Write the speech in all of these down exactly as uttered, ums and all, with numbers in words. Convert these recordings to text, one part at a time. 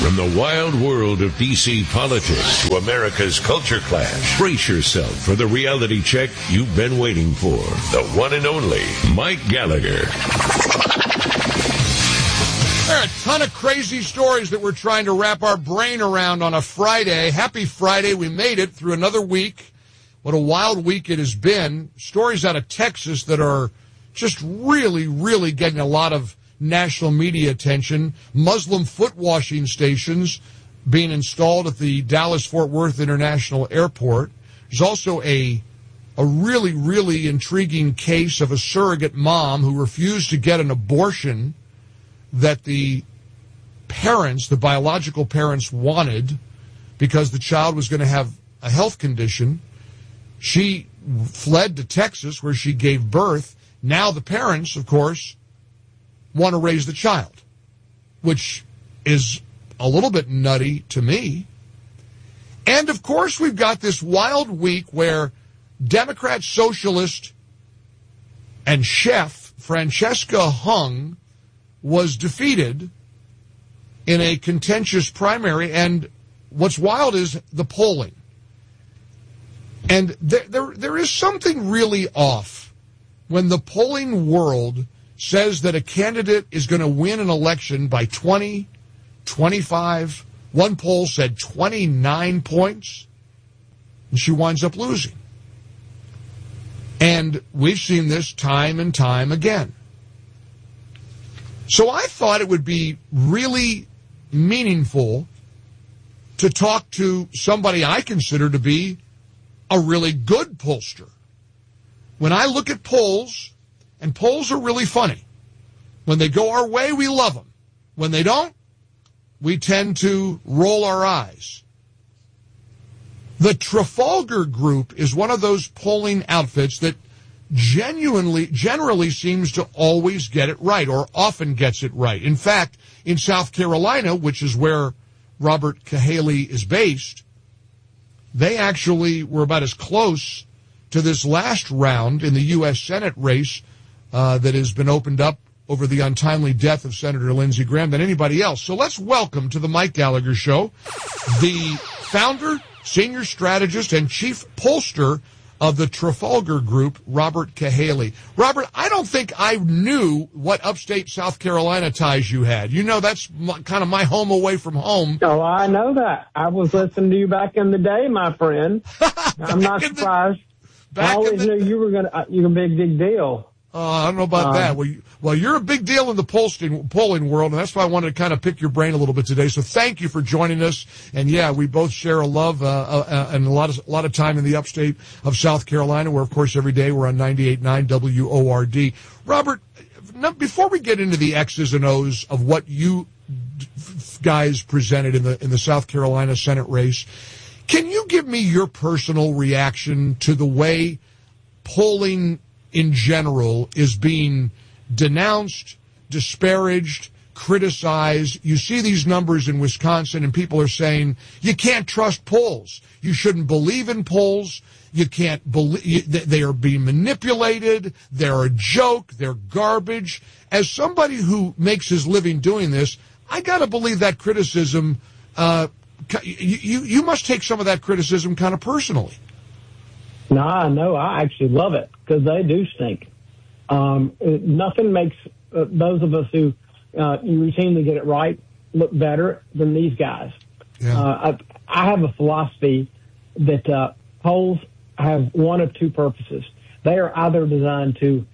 From the wild world of D C politics to America's culture clash, brace yourself for the reality check you've been waiting for. The one and only Mike Gallagher. There are a ton of crazy stories that we're trying to wrap our brain around on a Friday. Happy Friday. We made it through another week. What a wild week it has been. Stories out of Texas that are just really, really getting a lot of national media attention. Muslim foot washing stations being installed at the Dallas-Fort Worth International Airport. There's also a a really, really intriguing case of a surrogate mom who refused to get an abortion that the parents, the biological parents, wanted because the child was going to have a health condition. She fled to Texas where she gave birth. Now the parents, of course, want to raise the child, which is a little bit nutty to me. And, of course, we've got this wild week where Democrat socialist and chef Francesca Hung was defeated in a contentious primary. And what's wild is the polling. And there, there, there is something really off when the polling world says that a candidate is going to win an election by twenty, twenty-five, one poll said twenty-nine points, and she winds up losing. And we've seen this time and time again. So I thought it would be really meaningful to talk to somebody I consider to be a really good pollster. When I look at polls, and polls are really funny. When they go our way, we love them. When they don't, we tend to roll our eyes. The Trafalgar Group is one of those polling outfits that genuinely, generally seems to always get it right, or often gets it right. In fact, in South Carolina, which is where Robert Cahaly is based, they actually were about as close to this last round in the U S Senate race uh, that has been opened up over the untimely death of Senator Lindsey Graham than anybody else. So let's welcome to the Mike Gallagher Show the founder, senior strategist, and chief pollster of the Trafalgar Group, Robert Cahaly. Robert, I don't think I knew what upstate South Carolina ties you had. You know, that's my, kind of my home away from home. Oh, I know that. I was listening to you back in the day, my friend. I'm not surprised. The, I always the, knew you were going to, you're a big, big deal. Uh, I don't know about uh, that. Well, you, well, you're a big deal in the polling, polling world, and that's why I wanted to kind of pick your brain a little bit today. So thank you for joining us. And, yeah, we both share a love uh, uh, and a lot of a lot of time in the upstate of South Carolina, where, of course, every day we're on ninety-eight point nine W O R D. Robert, before we get into the X's and O's of what you guys presented in the in the South Carolina Senate race, can you give me your personal reaction to the way polling in general is being denounced, disparaged, criticized? You see these numbers in Wisconsin, and people are saying, you can't trust polls. You shouldn't believe in polls. You can't believe, they are being manipulated. They're a joke. They're garbage. As somebody who makes his living doing this, I got to believe that criticism, uh, you, you, you must take some of that criticism kind of personally. No, no, I actually love it because they do stink. Um, nothing makes uh, those of us who uh, you routinely get it right look better than these guys. Yeah. Uh, I, I have a philosophy that uh, polls have one of two purposes. They are either designed to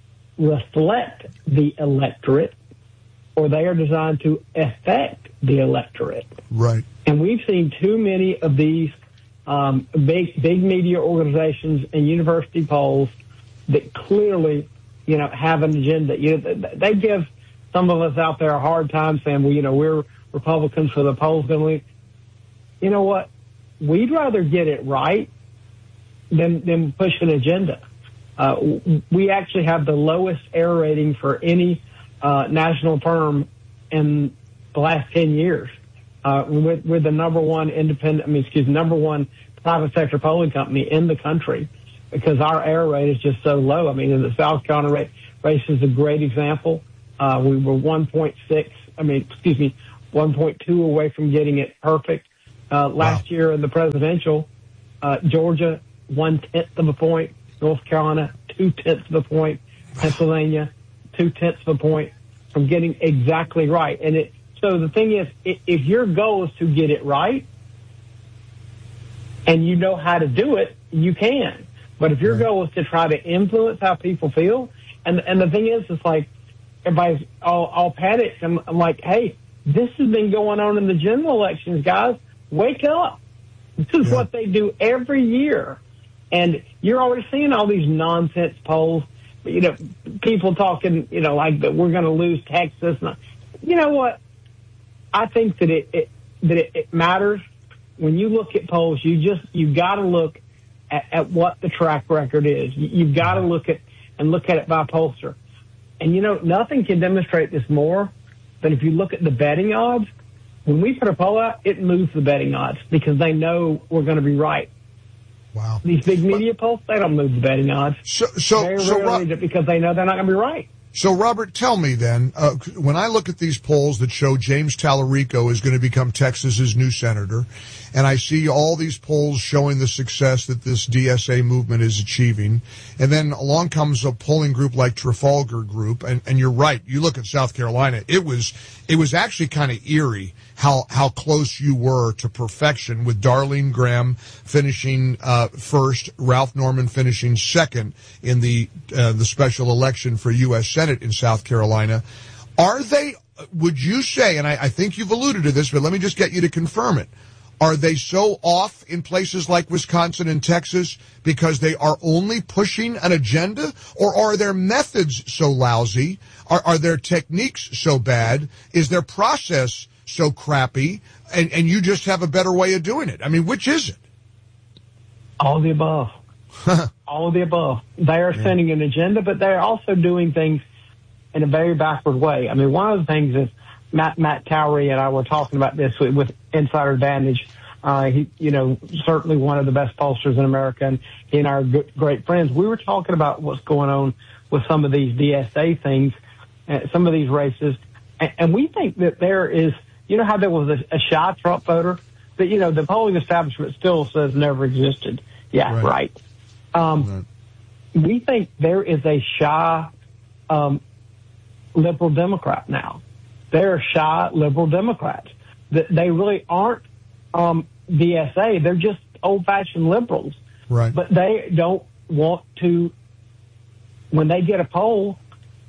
reflect the electorate or they are designed to affect the electorate. Right. And we've seen too many of these Um, big, big media organizations and university polls that clearly, you know, have an agenda. You know, they give some of us out there a hard time saying, well, you know, we're Republicans, so the polls going to win. You know what? We'd rather get it right than, than push an agenda. Uh, we actually have the lowest error rating for any uh, national firm in the last ten years. Uh, we're, we're the number one independent, I mean, excuse me, number one private sector polling company in the country because our error rate is just so low. I mean, in the South Carolina race is a great example. Uh, we were one point six, I mean, excuse me, one point two away from getting it perfect. Uh, last wow. year in the presidential, uh, Georgia, one-tenth of a point. North Carolina, two-tenths of a point. Pennsylvania, two-tenths of a point from getting exactly right. And it, so the thing is, if your goal is to get it right and you know how to do it, you can. But if your right. goal is to try to influence how people feel, and and the thing is, it's like everybody's all, all panicked. I'm, I'm like, hey, this has been going on in the general elections, guys. Wake up. This is yeah. what they do every year. And you're already seeing all these nonsense polls. You know, people talking, you know, like that we're going to lose Texas. You know what? I think that it, it that it, it matters. When you look at polls, you just, you've got to look at, at what the track record is. You, you've got to look at and look at it by pollster. And, you know, nothing can demonstrate this more than if you look at the betting odds. When we put a poll out, it moves the betting odds because they know we're going to be right. Wow. These big media but, polls, they don't move the betting odds. So, so, Very so rarely Rob, because they know they're not going to be right. So, Robert, tell me then, uh, when I look at these polls that show James Tallarico is going to become Texas's new senator, and I see all these polls showing the success that this D S A movement is achieving, and then along comes a polling group like Trafalgar Group, and, and you're right, you look at South Carolina, it was it was actually kind of eerie how how close you were to perfection, with Darlene Graham finishing uh, first, Ralph Norman finishing second in the uh, the special election for U S Senate in South Carolina. Are they, would you say, and I, I think you've alluded to this, but let me just get you to confirm it, are they so off in places like Wisconsin and Texas because they are only pushing an agenda? Or are their methods so lousy? Are, are their techniques so bad? Is their process so crappy? And, and you just have a better way of doing it? I mean, which is it? All of the above. All of the above. They are yeah. setting an agenda, but they're also doing things in a very backward way. I mean, one of the things is Matt, Matt Towery and I were talking about this with, with Insider Advantage. Uh, he, you know, certainly one of the best pollsters in America, and he and I are good, great friends. We were talking about what's going on with some of these D S A things, uh, some of these races, and, and we think that there is, you know how there was a, a shy Trump voter? That, you know, the polling establishment still says never existed. Yeah, right. right. Um, right. We think there is a shy um, liberal Democrat now. They're shy liberal Democrats. They really aren't um, D S A. They're just old-fashioned liberals. Right. But they don't want to, when they get a poll,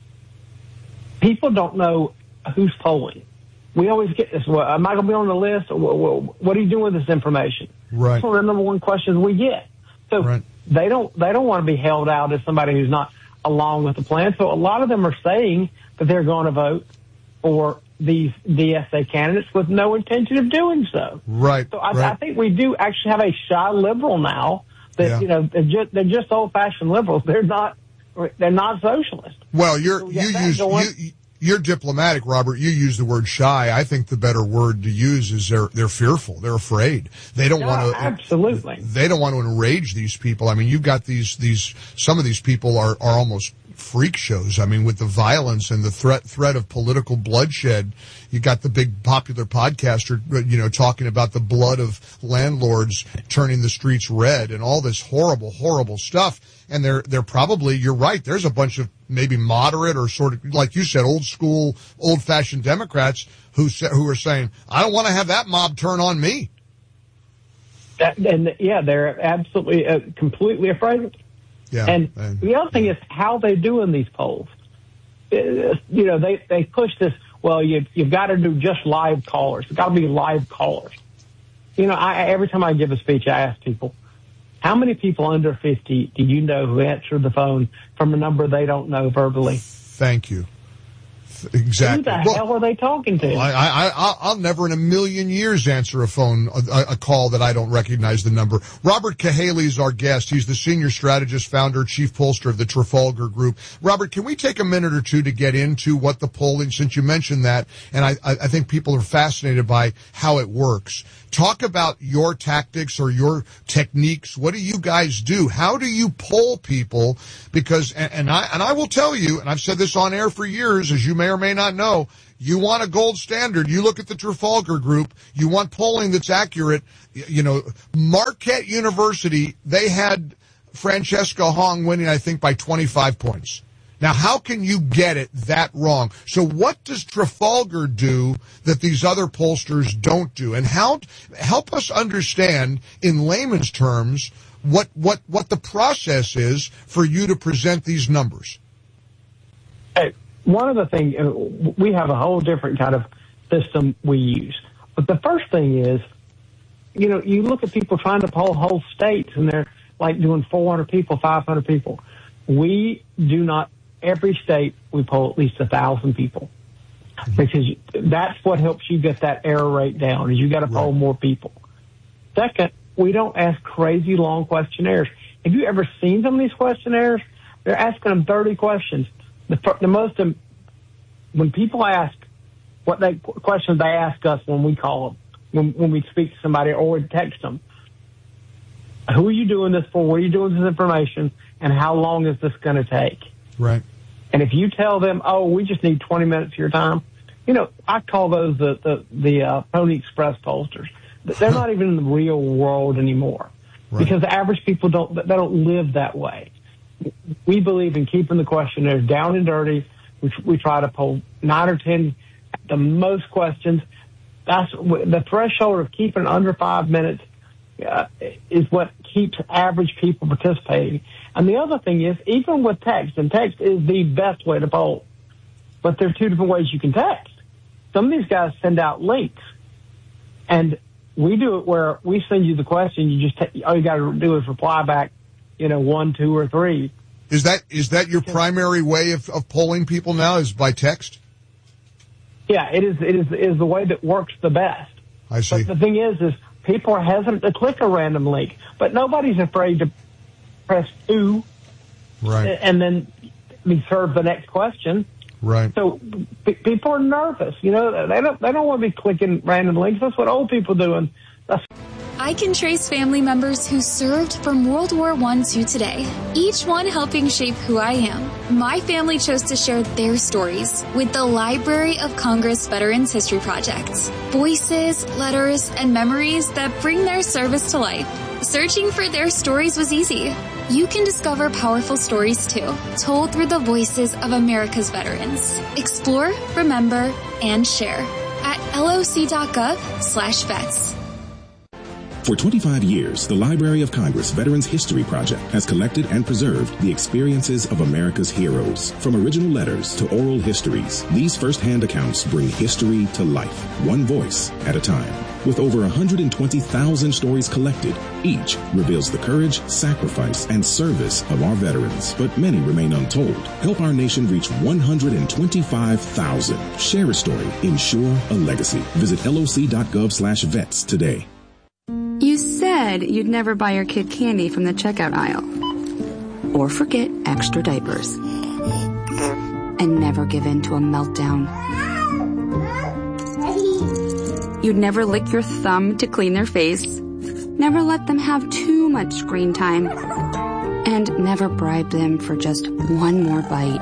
people don't know who's polling. We always get this, well, am I going to be on the list? Or, well, what are you doing with this information? Right. That's one of the number one questions we get. So right. they don't they don't want to be held out as somebody who's not along with the plan. So a lot of them are saying that they're going to vote for these D S A candidates with no intention of doing so. Right. So I, right. I think we do actually have a shy liberal now that, yeah. you know, they're just, they're just old-fashioned liberals. They're not, they're not socialists. Well, you're, so we you use, you, you're diplomatic, Robert. You use the word shy. I think the better word to use is they're, they're fearful. They're afraid. They don't yeah, want to, absolutely. They don't want to enrage these people. I mean, you've got these, these, some of these people are, are almost freak shows. I mean, with the violence and the threat threat of political bloodshed, you got the big popular podcaster, you know, talking about the blood of landlords turning the streets red and all this horrible, horrible stuff. And they're they're probably, you're right, there's a bunch of maybe moderate or sort of, like you said, old school, old fashioned Democrats who say, who are saying, I don't want to have that mob turn on me. That, and yeah, they're absolutely, uh, completely afraid of it. Yeah, and man. The other thing is how they do in these polls. Uh, you know, they, they push this, well, you, you've got to do just live callers. It's got to be live callers. You know, I, every time I give a speech, I ask people, how many people under fifty do you know who answer the phone from a number they don't know verbally? Thank you. Exactly. Who the well, hell are they talking to? I, I, I'll never in a million years answer a phone, a, a call that I don't recognize the number. Robert Cahaly is our guest. He's the senior strategist, founder, chief pollster of the Trafalgar Group. Robert, can we take a minute or two to get into what the polling, since you mentioned that, and I, I think people are fascinated by how it works. Talk about your tactics or your techniques. What do you guys do? How do you poll people? Because, and, and I, and I will tell you, and I've said this on air for years, as you may or may not know, You want a gold standard. You look at the Trafalgar Group. You want polling that's accurate. You know, Marquette University, they had Francesca Hong winning, I think, by twenty-five points. Now, how can you get it that wrong? So what does Trafalgar do that these other pollsters don't do? And how, help us understand in layman's terms what, what, what the process is for you to present these numbers. Hey, one of the things, we have a whole different kind of system we use. But the first thing is, you know, you look at people trying to poll whole states and they're like doing four hundred people, five hundred people. We do not, every state we poll at least a thousand people, because that's what helps you get that error rate down, is you got to poll right. more people. Second, we don't ask crazy long questionnaires. Have you ever seen some of these questionnaires? They're asking them thirty questions. The, the most, when people ask what they questions they ask us when we call them, when, when we speak to somebody or we text them, who are you doing this for? What are you doing with this information? And how long is this going to take? Right. And if you tell them, oh, we just need twenty minutes of your time, you know, I call those the, the, the uh, Pony Express pollsters. They're not even in the real world anymore, right. because the average people don't, they don't live that way. We believe in keeping the questionnaires down and dirty. We, we try to poll nine or ten, the most questions. That's the threshold of keeping under five minutes uh, is what keeps average people participating. And the other thing is, even with text, and text is the best way to poll, but there are two different ways you can text. Some of these guys send out links, and we do it where we send you the question. You just t- all you got to do is reply back, you know, one, two, or three. Is that is that your primary way of, of polling people now? Is by text? Yeah, it is. It is is the way that works the best. I see. But the thing is, is people are hesitant to click a random link, but nobody's afraid to press two, right, and then be served the next question. Right. So p- people are nervous. You know, they don't they don't want to be clicking random links. That's what old people do. And that's I can trace family members who served from World War One to today, each one helping shape who I am. My family chose to share their stories with the Library of Congress Veterans History Project. Voices, letters, and memories that bring their service to life. Searching for their stories was easy. You can discover powerful stories too, told through the voices of America's veterans. Explore, remember, and share at loc.gov slash vets. For twenty-five years, the Library of Congress Veterans History Project has collected and preserved the experiences of America's heroes. From original letters to oral histories, these first-hand accounts bring history to life, one voice at a time. With over one hundred twenty thousand stories collected, each reveals the courage, sacrifice, and service of our veterans. But many remain untold. Help our nation reach one hundred twenty-five thousand. Share a story. Ensure a legacy. Visit loc.gov slash vets today. You said you'd never buy your kid candy from the checkout aisle. Or forget extra diapers. And never give in to a meltdown. You'd never lick your thumb to clean their face. Never let them have too much screen time. And never bribe them for just one more bite.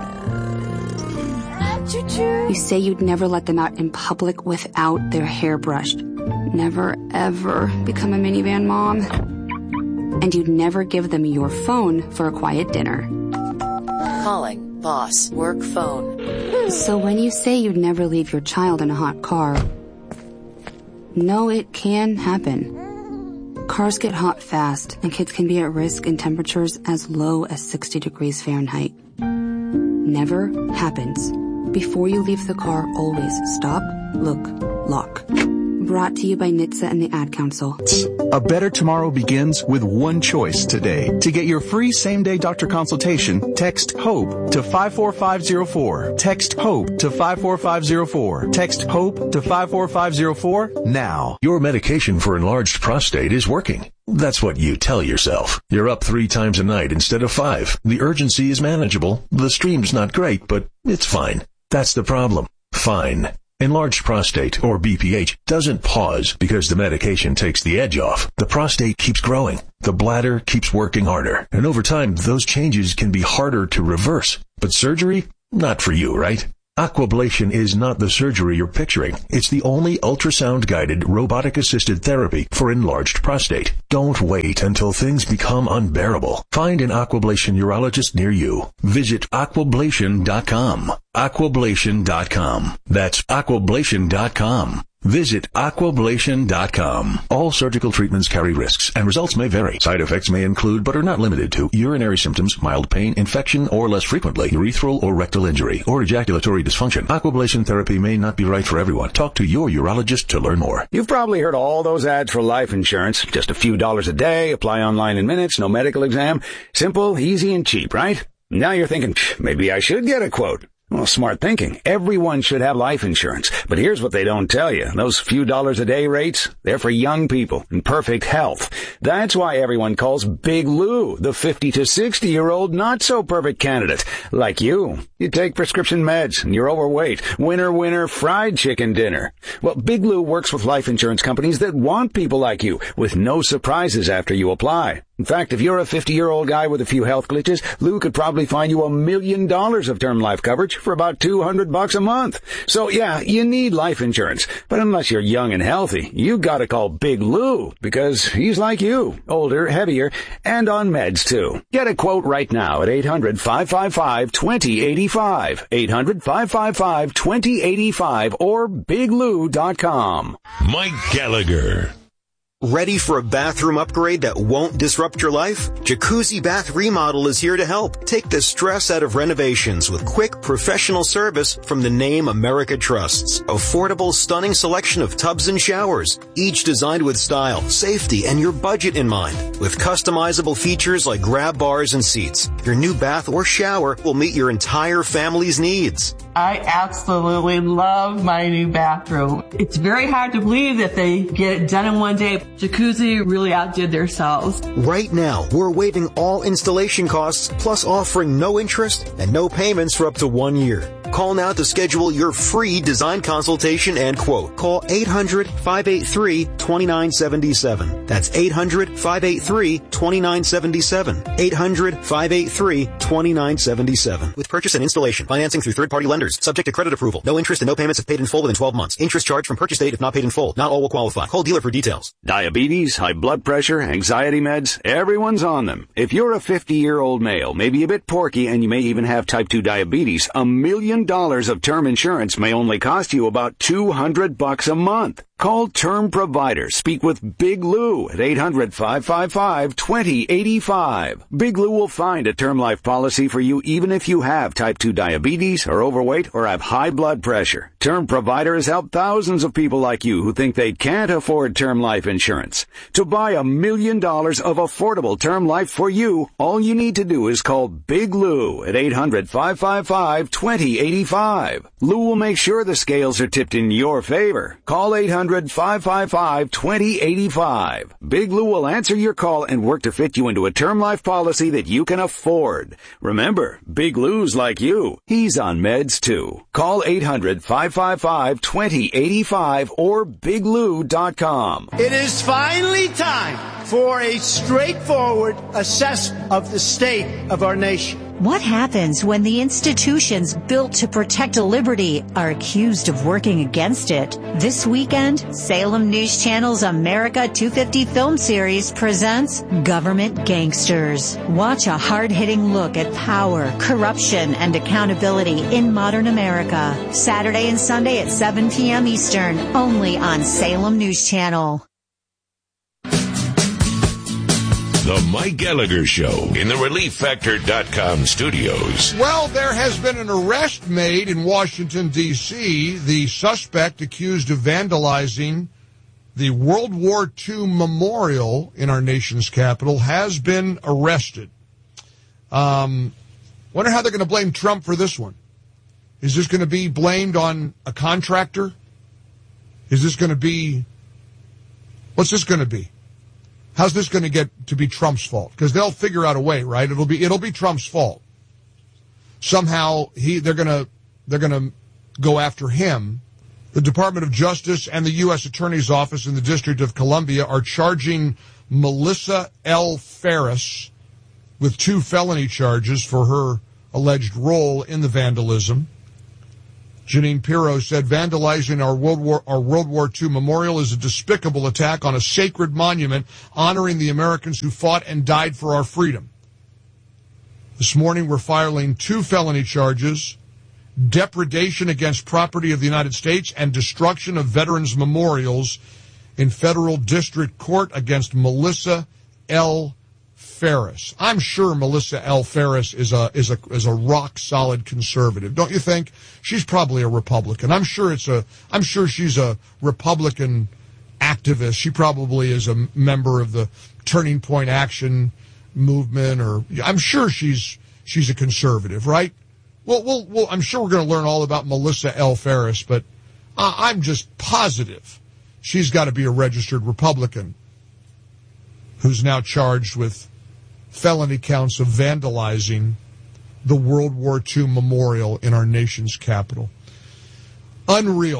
You say you'd never let them out in public without their hair brushed. Never, ever become a minivan mom. And you'd never give them your phone for a quiet dinner. Calling boss work phone. So when you say you'd never leave your child in a hot car, no, it can happen. Cars get hot fast, and kids can be at risk in temperatures as low as sixty degrees Fahrenheit. Never happens. Before you leave the car, always stop, look, lock. Brought to you by N H T S A and the Ad Council. A better tomorrow begins with one choice today. To get your free same-day doctor consultation, text HOPE to five four five zero four. Text HOPE to five four five zero four. Text HOPE to five four five zero four now. Your medication for enlarged prostate is working. That's what you tell yourself. You're up three times a night instead of five. The urgency is manageable. The stream's not great, but it's fine. That's the problem. Fine. Enlarged prostate, or B P H, doesn't pause because the medication takes the edge off. The prostate keeps growing. The bladder keeps working harder. And over time, those changes can be harder to reverse. But surgery? Not for you, right? Aquablation is not the surgery you're picturing. It's the only ultrasound-guided, robotic-assisted therapy for enlarged prostate. Don't wait until things become unbearable. Find an Aquablation urologist near you. Visit aquablation dot com. aquablation dot com. That's aquablation dot com. Visit aquablation dot com. All surgical treatments carry risks, and results may vary. Side effects may include, but are not limited to, urinary symptoms, mild pain, infection, or less frequently, urethral or rectal injury, or ejaculatory dysfunction. Aquablation therapy may not be right for everyone. Talk to your urologist to learn more. You've probably heard all those ads for life insurance. Just a few dollars a day, apply online in minutes, no medical exam. Simple, easy, and cheap, right? Now you're thinking, maybe I should get a quote. Well, smart thinking. Everyone should have life insurance. But here's what they don't tell you. Those few dollars a day rates, they're for young people in perfect health. That's why everyone calls Big Lou the fifty to sixty year old not so perfect candidate. Like you. You take prescription meds and you're overweight. Winner, winner, fried chicken dinner. Well, Big Lou works with life insurance companies that want people like you with no surprises after you apply. In fact, if you're a fifty-year-old guy with a few health glitches, Lou could probably find you a million dollars of term life coverage for about two hundred bucks a month. So yeah, you need life insurance. But unless you're young and healthy, you gotta call Big Lou because he's like you, older, heavier, and on meds too. Get a quote right now at eight hundred, five five five, two zero eight five. eight hundred, five five five, two zero eight five or big lou dot com. Mike Gallagher. Ready for a bathroom upgrade that won't disrupt your life? Jacuzzi Bath Remodel is here to help. Take the stress out of renovations with quick, professional service from the name America trusts. Affordable, stunning selection of tubs and showers, each designed with style, safety, and your budget in mind. With customizable features like grab bars and seats, your new bath or shower will meet your entire family's needs. I absolutely love my new bathroom. It's very hard to believe that they get it done in one day. Jacuzzi really outdid themselves. Right now, we're waiving all installation costs, plus offering no interest and no payments for up to one year. Call now to schedule your free design consultation and quote. Call eight hundred, five eight three, two nine seven seven. That's eight hundred, five eight three, two nine seven seven. eight hundred, five eight three, two nine seven seven. With purchase and installation, financing through third-party lenders, subject to credit approval. No interest and no payments if paid in full within twelve months. Interest charged from purchase date if not paid in full. Not all will qualify. Call dealer for details. Diabetes, high blood pressure, anxiety meds, everyone's on them. If you're a fifty-year-old male, maybe a bit porky, and you may even have type two diabetes, a million dollars of term insurance may only cost you about two hundred bucks a month. Call Term Provider. Speak with Big Lou at eight hundred, five five five, two zero eight five. Big Lou will find a term life policy for you even if you have type two diabetes, are overweight, or have high blood pressure. Term Provider has helped thousands of people like you who think they can't afford term life insurance. To buy a million dollars of affordable term life for you, all you need to do is call Big Lou at eight hundred, five five five, two zero eight five. Lou will make sure the scales are tipped in your favor. Call eight hundred, five five five, two zero eight five. Big Lou will answer your call and work to fit you into a term life policy that you can afford. Remember, Big Lou's like you. He's on meds too. Call eight hundred, five five five, two zero eight five or big lou dot com. It is finally time for a straightforward assessment of the state of our nation. What happens when the institutions built to protect liberty are accused of working against it? This weekend, Salem News Channel's America two fifty film series presents Government Gangsters. Watch a hard-hitting look at power, corruption, and accountability in modern America. Saturday and Sunday at seven p.m. Eastern, only on Salem News Channel. The Mike Gallagher Show in the relief factor dot com studios. Well, there has been an arrest made in Washington, D C The suspect accused of vandalizing the World War Two memorial in our nation's capital has been arrested. Um, wonder how they're going to blame Trump for this one. Is this going to be blamed on a contractor? Is this going to be... What's this going to be? How's this going to get to be Trump's fault? Because they'll figure out a way, right? It'll be it'll be Trump's fault. Somehow he they're going to they're going to go after him. The Department of Justice and the U S Attorney's Office in the District of Columbia are charging Melissa L. Ferris with two felony charges for her alleged role in the vandalism. Janine Pirro said, vandalizing our World War, our World War Two memorial is a despicable attack on a sacred monument honoring the Americans who fought and died for our freedom. This morning we're filing two felony charges, depredation against property of the United States and destruction of veterans' memorials in federal district court against Melissa L. Ferris. I'm sure Melissa L. Ferris is a is a is a rock solid conservative, don't you think? She's probably a Republican. I'm sure it's a I'm sure she's a Republican activist. She probably is a member of the Turning Point Action movement, or I'm sure she's she's a conservative, right? Well, well, well I'm sure we're going to learn all about Melissa L. Ferris, but uh, I'm just positive she's got to be a registered Republican who's now charged with felony counts of vandalizing the World War Two memorial in our nation's capital. Unreal.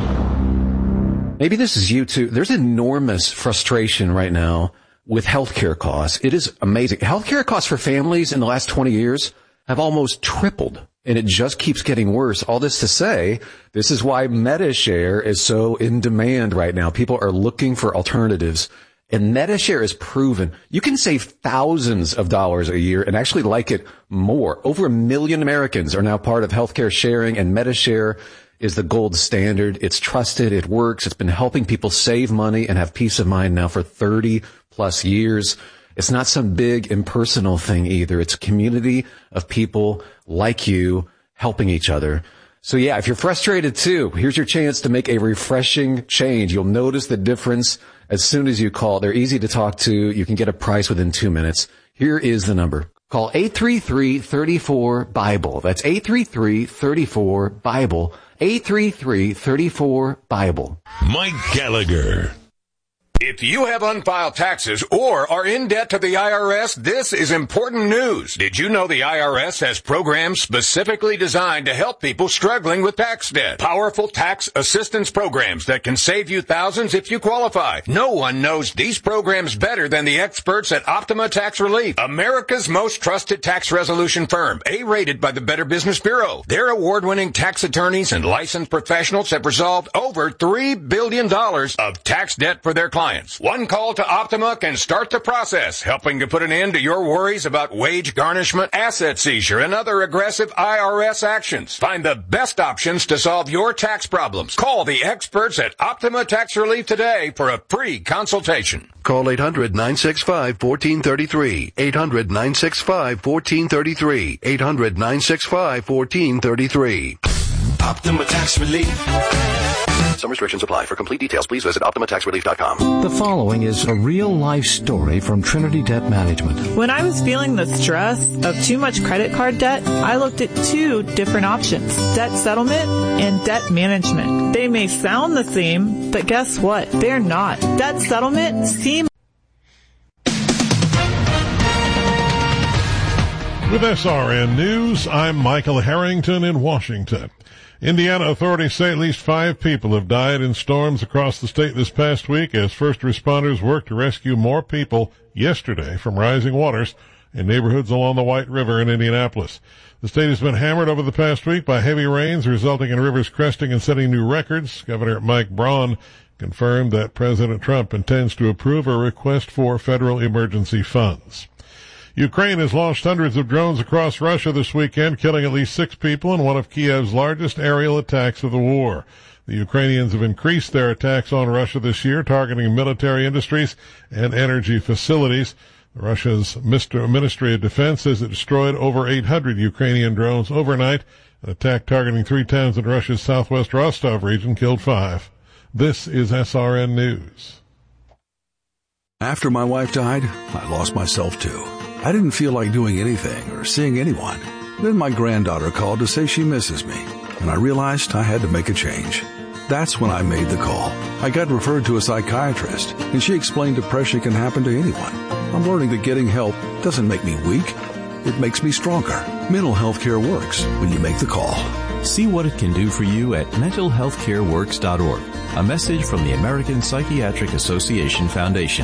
Maybe this is you too. There's enormous frustration right now with healthcare costs. It is amazing. Healthcare costs for families in the last twenty years have almost tripled, and it just keeps getting worse. All this to say, this is why MediShare is so in demand right now. People are looking for alternatives. And MediShare is proven you can save thousands of dollars a year and actually like it more. Over a million Americans are now part of healthcare sharing, and MediShare is the gold standard. It's trusted. It works. It's been helping people save money and have peace of mind now for thirty plus years. It's not some big impersonal thing either. It's a community of people like you helping each other. So yeah, if you're frustrated too, here's your chance to make a refreshing change. You'll notice the difference as soon as you call. They're easy to talk to. You can get a price within two minutes. Here is the number. Call eight three three, three four, BIBLE. That's eight three three, three four, BIBLE. eight three three, three four, BIBLE. Mike Gallagher. If you have unfiled taxes or are in debt to the I R S, this is important news. Did you know the I R S has programs specifically designed to help people struggling with tax debt? Powerful tax assistance programs that can save you thousands if you qualify. No one knows these programs better than the experts at Optima Tax Relief, America's most trusted tax resolution firm, A-rated by the Better Business Bureau. Their award-winning tax attorneys and licensed professionals have resolved over three billion dollars of tax debt for their clients. One call to Optima can start the process, helping to put an end to your worries about wage garnishment, asset seizure, and other aggressive I R S actions. Find the best options to solve your tax problems. Call the experts at Optima Tax Relief today for a free consultation. Call eight hundred, nine six five, one four three three. eight hundred, nine six five, one four three three. eight hundred, nine six five, one four three three. Optima Tax Relief. Some restrictions apply. For complete details, please visit Optima Tax Relief dot com. The following is a real-life story from Trinity Debt Management. When I was feeling the stress of too much credit card debt, I looked at two different options, debt settlement and debt management. They may sound the same, but guess what? They're not. Debt settlement seems... With S R N News, I'm Michael Harrington in Washington. Indiana authorities say at least five people have died in storms across the state this past week as first responders worked to rescue more people yesterday from rising waters in neighborhoods along the White River in Indianapolis. The state has been hammered over the past week by heavy rains, resulting in rivers cresting and setting new records. Governor Mike Braun confirmed that President Trump intends to approve a request for federal emergency funds. Ukraine has launched hundreds of drones across Russia this weekend, killing at least six people in one of Kiev's largest aerial attacks of the war. The Ukrainians have increased their attacks on Russia this year, targeting military industries and energy facilities. Russia's Ministry of Defense says it destroyed over eight hundred Ukrainian drones overnight. An attack targeting three towns in Russia's southwest Rostov region killed five. This is S R N News. After my wife died, I lost myself too. I didn't feel like doing anything or seeing anyone. Then my granddaughter called to say she misses me, and I realized I had to make a change. That's when I made the call. I got referred to a psychiatrist, and she explained depression can happen to anyone. I'm learning that getting help doesn't make me weak. It makes me stronger. Mental health care works when you make the call. See what it can do for you at mental health care works dot org. A message from the American Psychiatric Association Foundation.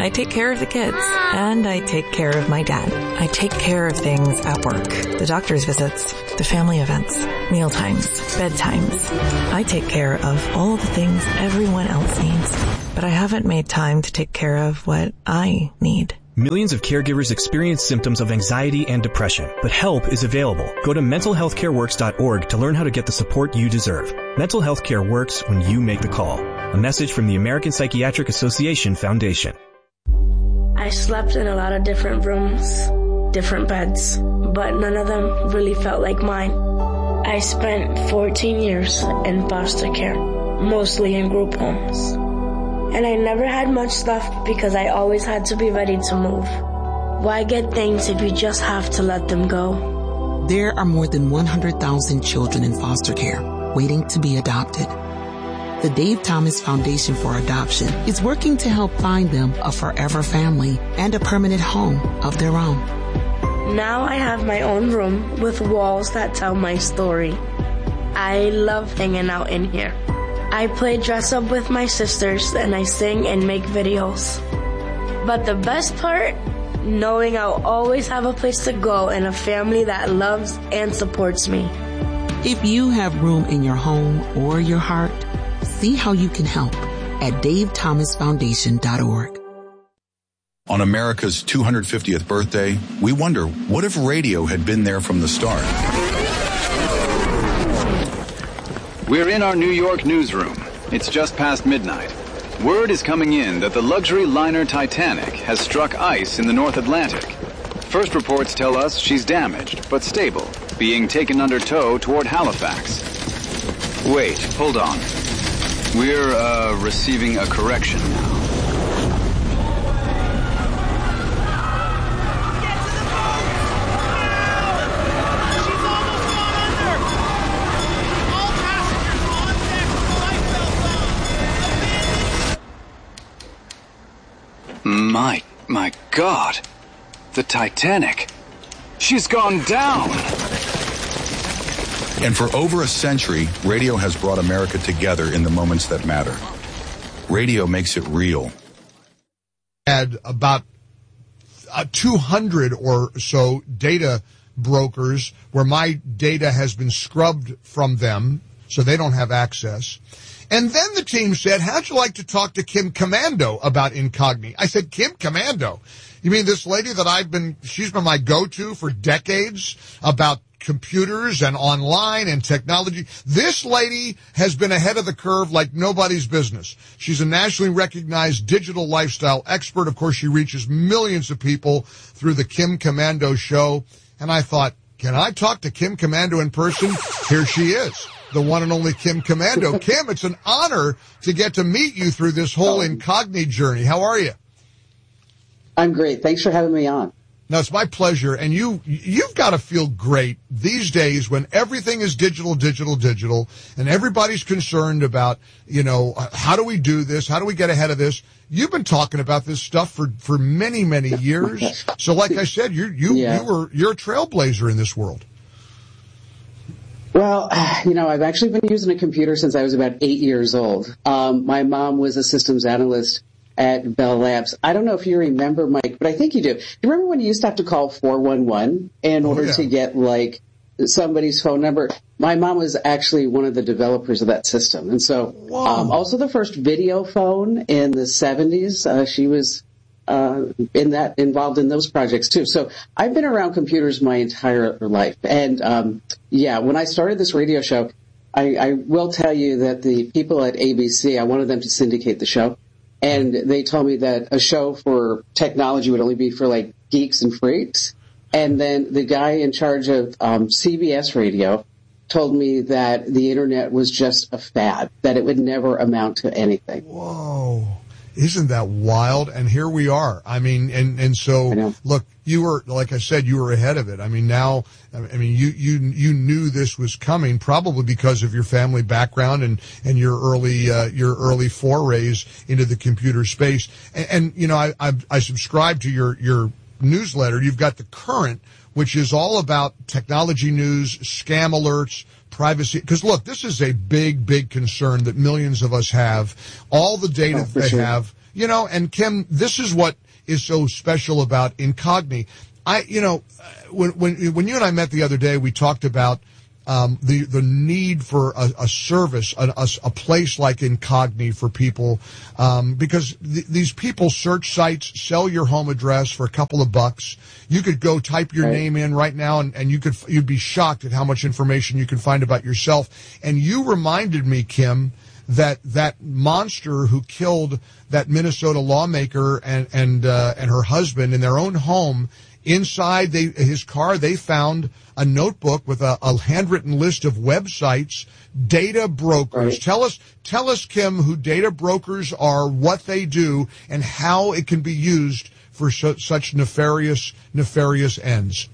I take care of the kids, and I take care of my dad. I take care of things at work, the doctor's visits, the family events, meal times, bedtimes. I take care of all the things everyone else needs, but I haven't made time to take care of what I need. Millions of caregivers experience symptoms of anxiety and depression, but help is available. Go to mental health care works dot org to learn how to get the support you deserve. Mental health care works when you make the call. A message from the American Psychiatric Association Foundation. I slept in a lot of different rooms, different beds, but none of them really felt like mine. I spent fourteen years in foster care, mostly in group homes. And I never had much left because I always had to be ready to move. Why get things if you just have to let them go? There are more than one hundred thousand children in foster care waiting to be adopted. The Dave Thomas Foundation for Adoption is working to help find them a forever family and a permanent home of their own. Now I have my own room with walls that tell my story. I love hanging out in here. I play dress up with my sisters and I sing and make videos. But the best part, knowing I'll always have a place to go and a family that loves and supports me. If you have room in your home or your heart, see how you can help at dave thomas foundation dot org. On America's two hundred fiftieth birthday, we wonder, what if radio had been there from the start? We're in our New York newsroom. It's just past midnight. Word is coming in that the luxury liner Titanic has struck ice in the North Atlantic. First reports tell us she's damaged, but stable, being taken under tow toward Halifax. Wait, hold on. We're, uh, receiving a correction now. My, my God. The Titanic. She's gone down. And for over a century, radio has brought America together in the moments that matter. Radio makes it real. Had about uh, two hundred or so data brokers where my data has been scrubbed from them, so they don't have access. And then the team said, how'd you like to talk to Kim Komando about Incogni? I said, Kim Komando? You mean this lady that I've been, she's been my go-to for decades about computers and online and technology. This lady has been ahead of the curve like nobody's business. She's a nationally recognized digital lifestyle expert. Of course, she reaches millions of people through the Kim Komando show. And I thought, can I talk to Kim Komando in person? Here she is, the one and only Kim Komando. Kim, it's an honor to get to meet you through this whole Incogni journey. How are you? I'm great. Thanks for having me on. No, it's my pleasure. And you, you've got to feel great these days when everything is digital, digital, digital, and everybody's concerned about, you know, how do we do this? How do we get ahead of this? You've been talking about this stuff for, for many, many years. So like I said, you, you, yeah. you were, you're a trailblazer in this world. Well, you know, I've actually been using a computer since I was about eight years old. Um, my mom was a systems analyst at Bell Labs. I don't know if you remember, Mike, but I think you do. You remember when you used to have to call four one one in order oh, yeah. to get, like, somebody's phone number? My mom was actually one of the developers of that system. And so, um, also the first video phone in the seventies, uh, she was uh, in that, involved in those projects too. So I've been around computers my entire life. And, um, yeah, when I started this radio show, I, I will tell you that the people at A B C, I wanted them to syndicate the show. And they told me that a show for technology would only be for, like, geeks and freaks. And then the guy in charge of um, C B S Radio told me that the Internet was just a fad, that it would never amount to anything. Whoa. Isn't that wild? And here we are. I mean, and, and so, look, you were, like I said, you were ahead of it. I mean, now, I mean, you, you, you knew this was coming probably because of your family background and, and your early, uh, your early forays into the computer space. And, and you know, I, I, I subscribe to your, your newsletter. You've got The Current, which is all about technology news, scam alerts, privacy. Because look, this is a big, big concern that millions of us have. All the data oh, that they sure. have, You know, and Kim, this is what is so special about Incogni. I, you know, when when when you and I met the other day, we talked about um, the the need for a, a service, a, a, a place like Incogni for people, um, because th- these people search sites, sell your home address for a couple of bucks. You could go type your right. name in right now, and, and you could you'd be shocked at how much information you can find about yourself. And you reminded me, Kim, that that monster who killed that Minnesota lawmaker and and uh, and her husband in their own home. Inside they, his car, they found a notebook with a, a handwritten list of websites, data brokers. Right. Tell us, tell us, Kim, who data brokers are, what they do, and how it can be used for su- such nefarious, nefarious ends.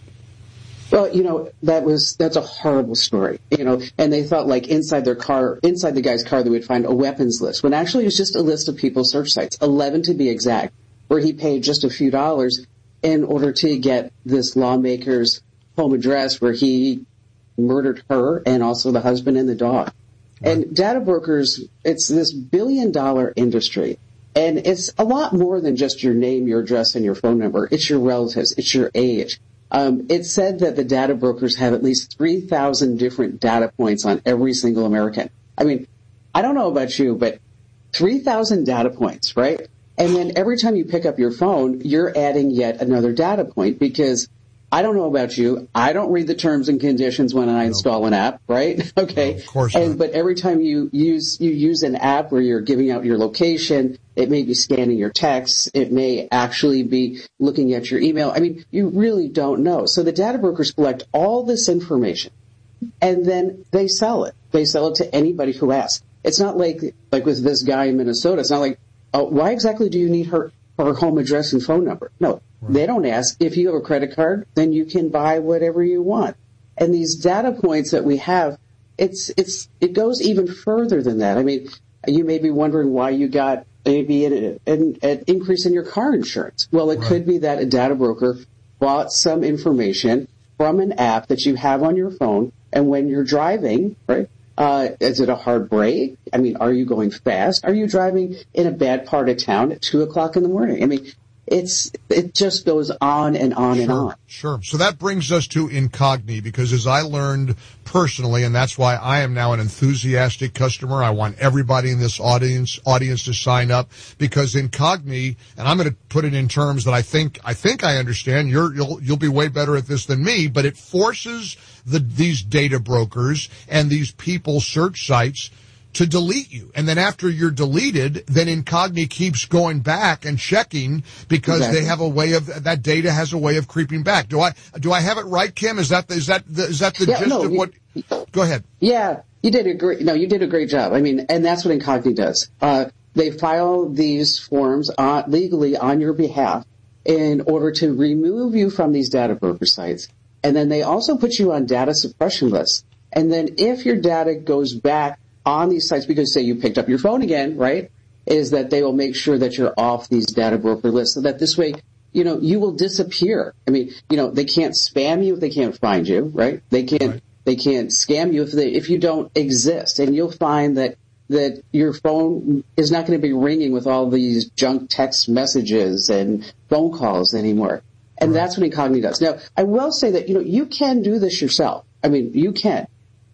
Well, you know, that was, that's a horrible story, you know, and they thought like inside their car, inside the guy's car, they would find a weapons list, when actually it was just a list of people's search sites, eleven to be exact, where he paid just a few dollars in order to get this lawmaker's home address where he murdered her and also the husband and the dog. Right. And data brokers, it's this billion dollar industry. And it's a lot more than just your name, your address, and your phone number. It's your relatives. It's your age. Um, it's said that the data brokers have at least three thousand different data points on every single American. I mean, I don't know about you, but three thousand data points, right? And then every time you pick up your phone, you're adding yet another data point, because I don't know about you. I don't read the terms and conditions when I no. install an app, right? Okay. No, of course and, not. But every time you use, you use an app where you're giving out your location, it may be scanning your texts. It may actually be looking at your email. I mean, you really don't know. So the data brokers collect all this information and then they sell it. They sell it to anybody who asks. It's not like, like with this guy in Minnesota. It's not like, oh, why exactly do you need her, her home address and phone number? No, right. They don't ask. If you have a credit card, then you can buy whatever you want. And these data points that we have, it's, it's, it goes even further than that. I mean, you may be wondering why you got maybe an, an, an increase in your car insurance. Well, it right. could be that a data broker bought some information from an app that you have on your phone, and when you're driving, right, Uh, is it a hard break? I mean, are you going fast? Are you driving in a bad part of town at two o'clock in the morning? I mean, it's, it just goes on and on sure, and on. Sure. So that brings us to Incogni, because as I learned personally, and that's why I am now an enthusiastic customer, I want everybody in this audience, audience to sign up, because Incogni, and I'm going to put it in terms that I think, I think I understand, you're, you'll, you'll be way better at this than me, but it forces the, these data brokers and these people search sites to delete you. And then after you're deleted, then Incogni keeps going back and checking, because exactly. they have a way of, that data has a way of creeping back. Do I, do I have it right, Kim? Is that, is that, the, is that the yeah, gist no, of you, what, go ahead. Yeah, you did a great, no, you did a great job. I mean, and that's what Incogni does. Uh, they file these forms uh, legally on your behalf in order to remove you from these data broker sites. And then they also put you on data suppression lists. And then if your data goes back on these sites, because say you picked up your phone again, right, is that they will make sure that you're off these data broker lists, so that this way, you know, you will disappear. I mean, you know, they can't spam you if they can't find you, right? They can't, right. they can't scam you if they, if you don't exist. And you'll find that, that your phone is not going to be ringing with all these junk text messages and phone calls anymore. And right. that's what Incogni does. Now, I will say that, you know, you can do this yourself. I mean, you can,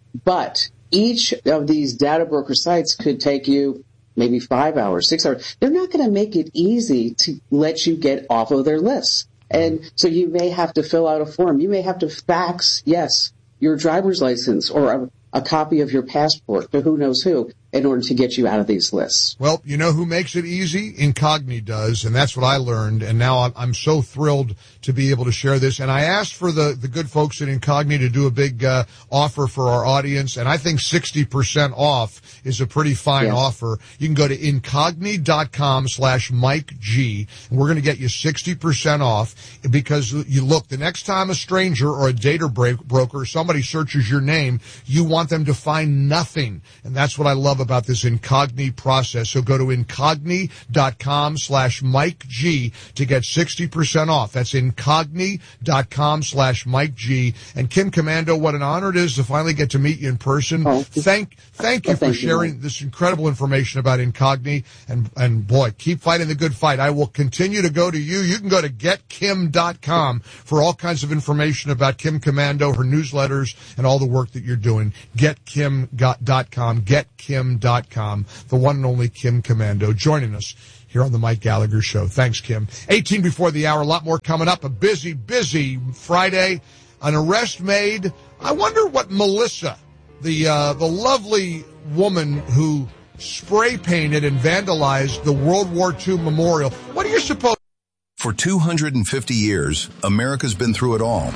but each of these data broker sites could take you maybe five hours, six hours. They're not going to make it easy to let you get off of their lists. And so you may have to fill out a form. You may have to fax, yes, your driver's license or a, a copy of your passport to who knows who in order to get you out of these lists. Well, you know who makes it easy? Incogni does, and that's what I learned, and now I'm, I'm so thrilled to be able to share this. And I asked for the, the good folks at Incogni to do a big uh, offer for our audience, and I think sixty percent off is a pretty fine yes. offer. You can go to incogni.com slash Mike G, and we're going to get you sixty percent off, because you look, the next time a stranger or a data break broker, somebody searches your name, you want them to find nothing, and that's what I love about this Incogni process. So go to incogni.com slash Mike G to get sixty percent off. That's incogni.com slash Mike G. And Kim Komando, what an honor it is to finally get to meet you in person. Oh, thank, thank you well, for thank sharing you, this incredible information about Incogni. And, and boy, keep fighting the good fight. I will continue to go to you. You can go to get kim dot com for all kinds of information about Kim Komando, her newsletters, and all the work that you're doing. get kim dot com, get kim dot com, the one and only Kim Komando, joining us here on the Mike Gallagher Show. Thanks, Kim. eighteen before the hour, a lot more coming up. A busy, busy Friday. An arrest made. I wonder what Melissa, the uh, the lovely woman who spray painted and vandalized the World War Two memorial, what do you suppose? For two hundred fifty years, America's been through it all.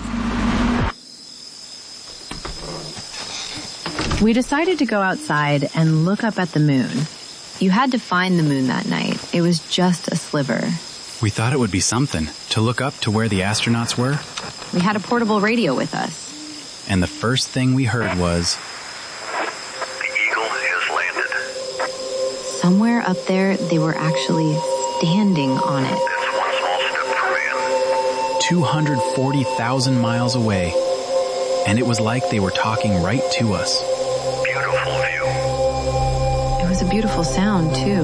We decided to go outside and look up at the moon. You had to find the moon that night. It was just a sliver. We thought it would be something to look up to where the astronauts were. We had a portable radio with us. And the first thing we heard was... The Eagle has landed. Somewhere up there, they were actually standing on it. That's one small step for man. two hundred forty thousand miles away. And it was like they were talking right to us. Beautiful view. It was a beautiful sound, too.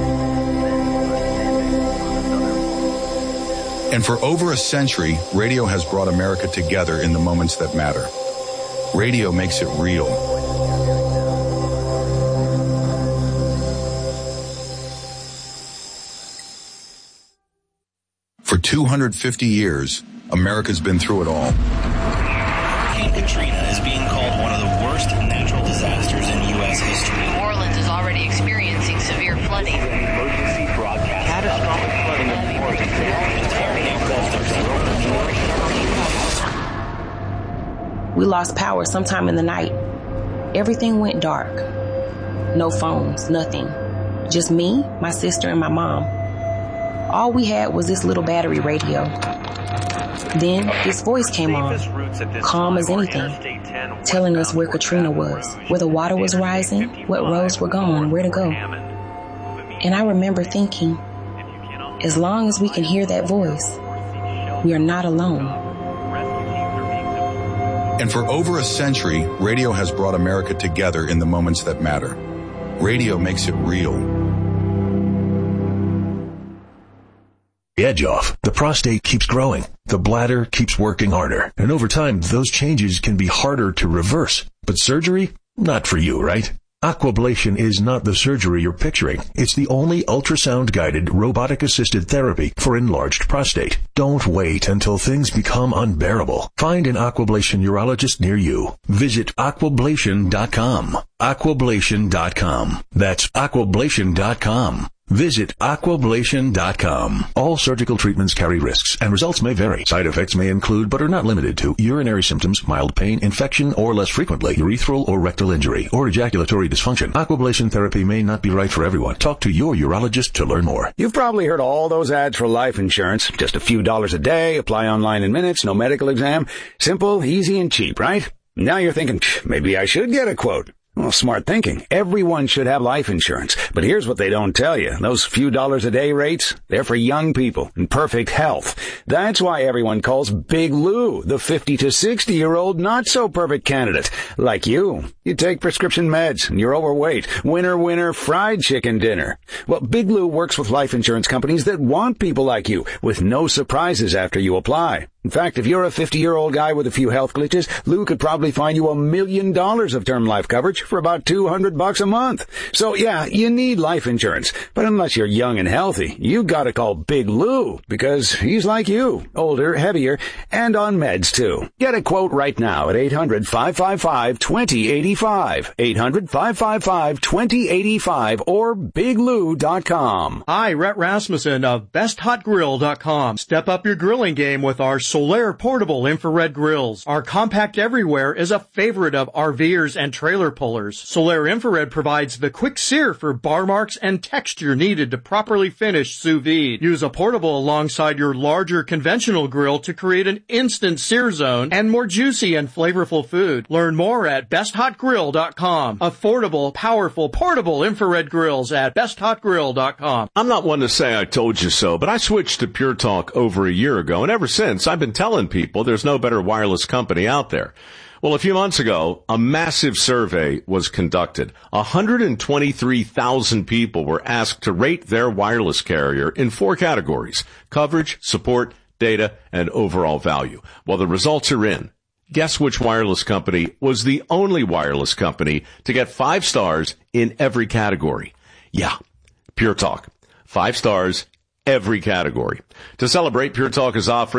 And for over a century, radio has brought America together in the moments that matter. Radio makes it real. For two hundred fifty years, America's been through it all. Hurricane Katrina is being called one of the worst natural disasters in U S history. New Orleans is already experiencing severe flooding. Emergency broadcast. Catastrophic flooding in New Orleans. We lost power sometime in the night. Everything went dark. No phones, nothing. Just me, my sister, and my mom. All we had was this little battery radio. Then this voice came on, calm as anything, telling us where Katrina was, where the water was rising, what roads were gone, where to go. And I remember thinking, as long as we can hear that voice, we are not alone. And for over a century, radio has brought America together in the moments that matter. Radio makes it real. Edge off. The prostate keeps growing. The bladder keeps working harder. And over time, those changes can be harder to reverse. But surgery? Not for you, right? Aquablation is not the surgery you're picturing. It's the only ultrasound-guided, robotic-assisted therapy for enlarged prostate. Don't wait until things become unbearable. Find an Aquablation urologist near you. Visit aquablation dot com. aquablation dot com. That's aquablation dot com. Visit aquablation dot com. All surgical treatments carry risks, and results may vary. Side effects may include, but are not limited to, urinary symptoms, mild pain, infection, or less frequently, urethral or rectal injury, or ejaculatory dysfunction. Aquablation therapy may not be right for everyone. Talk to your urologist to learn more. You've probably heard all those ads for life insurance. Just a few dollars a day, apply online in minutes, no medical exam. Simple, easy, and cheap, right? Now you're thinking, maybe I should get a quote. Well, smart thinking. Everyone should have life insurance. But here's what they don't tell you. Those few dollars a day rates, they're for young people in perfect health. That's why everyone calls Big Lou the fifty to sixty year old not so perfect candidate. Like you. You take prescription meds and you're overweight. Winner, winner, fried chicken dinner. Well, Big Lou works with life insurance companies that want people like you with no surprises after you apply. In fact, if you're a fifty-year-old guy with a few health glitches, Lou could probably find you a million dollars of term life coverage for about two hundred bucks a month. So yeah, you need life insurance. But unless you're young and healthy, you gotta call Big Lou because he's like you, older, heavier, and on meds too. Get a quote right now at eight hundred, five five five, two zero eight five. eight hundred, five five five, two zero eight five or big lou dot com. Hi, Rhett Rasmussen of best hot grill dot com. Step up your grilling game with our Solaire portable infrared grills. Our compact everywhere is a favorite of RVers and trailer pullers. Solaire infrared provides the quick sear for bar marks and texture needed to properly finish sous vide. Use a portable alongside your larger conventional grill to create an instant sear zone and more juicy and flavorful food. Learn more at best hot grill dot com. Affordable, powerful, portable infrared grills at best hot grill dot com. I'm not one to say I told you so, but I switched to Pure Talk over a year ago, and ever since I've been telling people there's no better wireless company out there. Well, a few months ago, a massive survey was conducted. one hundred twenty-three thousand people were asked to rate their wireless carrier in four categories: coverage, support, data, and overall value. Well, the results are in. Guess which wireless company was the only wireless company to get five stars in every category? Yeah, Pure Talk. Five stars, every category. To celebrate, Pure Talk is offering